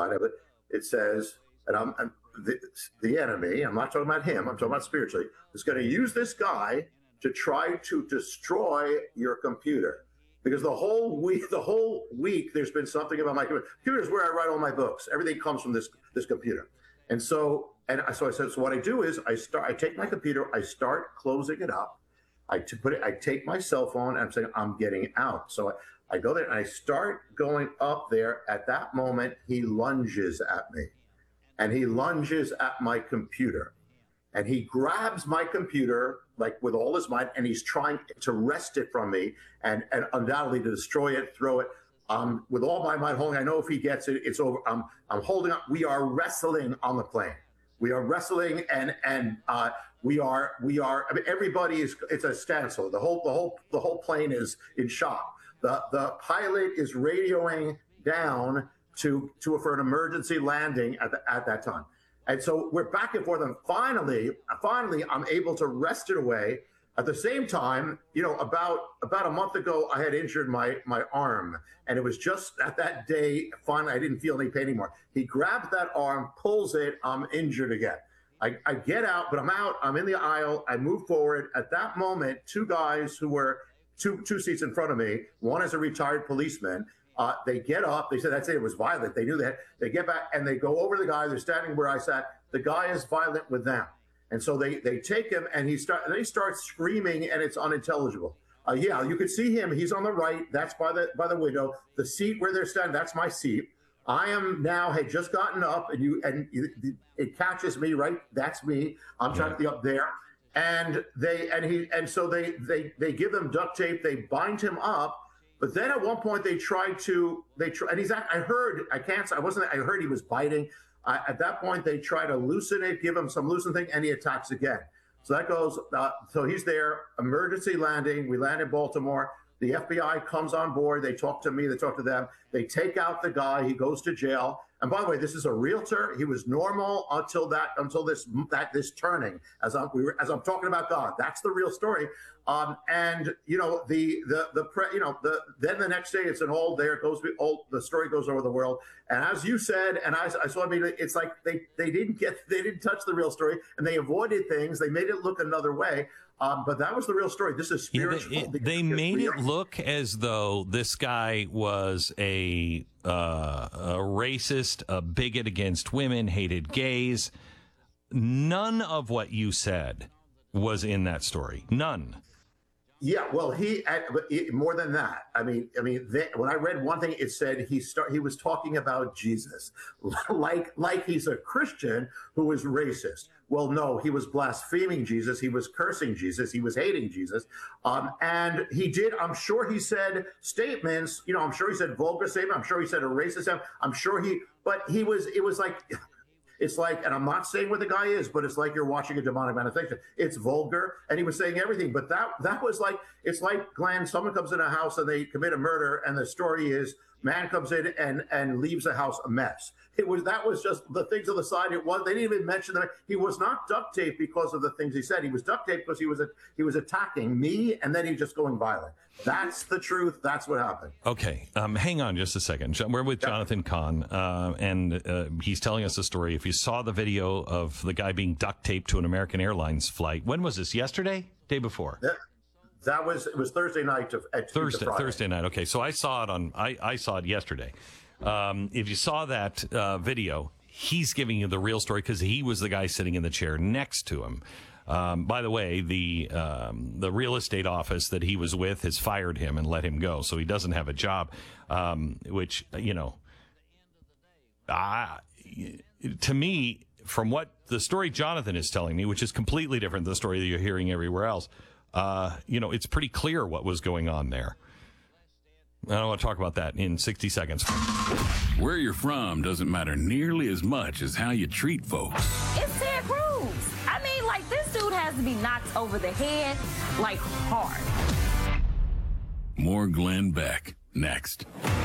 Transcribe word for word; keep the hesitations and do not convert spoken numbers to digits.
side of it, it says, and I'm, I'm the, the enemy, I'm not talking about him, I'm talking about spiritually, is going to use this guy to try to destroy your computer. Because the whole week, the whole week, there's been something about my computer. Computer is where I write all my books. Everything comes from this this computer. And so, and so I said, so what I do is I start, I take my computer, I start closing it up. I to put it, I take my cell phone, and I'm saying I'm getting out. So I, I go there and I start going up there. At that moment, he lunges at me, and he lunges at my computer. And he grabs my computer, like with all his might, and he's trying to wrest it from me and, and undoubtedly to destroy it, throw it. Um, with all my might holding, I know if he gets it, it's over. Um, I'm holding up. We are wrestling on the plane. We are wrestling, and and uh, we are we are. I mean, everybody is. It's a standstill. The whole the whole the whole plane is in shock. The the pilot is radioing down to to for an emergency landing at the, at that time. And so we're back and forth, and finally, finally, I'm able to wrest it away. At the same time, you know, about about a month ago, I had injured my my arm, and it was just at that day. Finally, I didn't feel any pain anymore. He grabs that arm, pulls it. I'm injured again. I, I get out, but I'm out. I'm in the aisle. I move forward. At that moment, two guys who were two two seats in front of me. One is a retired policeman. Uh, they get up. They said, that's it. It was violent. They knew that. They get back and they go over to the guy. They're standing where I sat. The guy is violent with them. And so they, they take him and he start, and he starts screaming, and it's unintelligible. Uh, yeah, you could see him. He's on the right. That's by the by the window. The seat where they're standing, that's my seat. I am now had just gotten up, and you and you, it catches me, right? That's me. I'm trying to be up there. And they and he and so they they they give him duct tape. They bind him up. But then at one point they tried to, they try, and he's, I heard, I can't, I wasn't, I heard he was biting. Uh, at that point, they try to loosen it, give him some loosen thing, and he attacks again. So that goes, uh, so he's there, emergency landing. We land in Baltimore. The F B I comes on board. They talk to me, they talk to them. They take out the guy. He goes to jail. And by the way, this is a realtor. He was normal until that, until this, that this turning. As I'm, we were, as I'm talking about God, that's the real story. Um, and you know the the the pre, you know the then the next day it's an all there it goes all the story goes over the world. And as you said, and I, I saw I mean it's like they they didn't get they didn't touch the real story, and they avoided things. They made it look another way. Um, but that was the real story. This is spiritual. Yeah, they, they made it look as though this guy was a, uh, a racist, a bigot against women, hated gays. None of what you said was in that story. None. Yeah, well, he more than that. I mean, I mean, they, when I read one thing, it said he start he was talking about Jesus, like like he's a Christian who is racist. Well, no, he was blaspheming Jesus. He was cursing Jesus. He was hating Jesus. Um, and he did, I'm sure he said statements, you know, I'm sure he said vulgar statement. I'm sure he said a racist statement. I'm sure he, but he was, it was like, it's like, and I'm not saying what the guy is, but it's like you're watching a demonic manifestation. It's vulgar, and he was saying everything. But that that was like, it's like, Glenn, someone comes in a house and they commit a murder, and the story is man comes in and and leaves the house a mess. It was that was just the things on the side. It was they didn't even mention that he was not duct taped because of the things he said. He was duct taped because he was a, he was attacking me, and then he was just going violent. That's the truth. That's what happened. Okay, um, hang on just a second. We're with yep. Jonathan Cahn, uh, and uh, he's telling us a story. If you saw the video of the guy being duct taped to an American Airlines flight, when was this? Yesterday? Day before? That, that was it was Thursday night to, to Thursday Thursday night. Okay, so I saw it on I, I saw it yesterday. Um, if you saw that uh, video, he's giving you the real story because he was the guy sitting in the chair next to him. Um, by the way, the um, the real estate office that he was with has fired him and let him go, so he doesn't have a job. Um, which you know, I, to me, from what the story Jonathan is telling me, which is completely different than the story that you're hearing everywhere else, uh, you know, it's pretty clear what was going on there. I don't want to talk about that in sixty seconds. Where you're from doesn't matter nearly as much as how you treat folks. It's Ted Cruz. I mean, like, this dude has to be knocked over the head, like, hard. More Glenn Beck, next.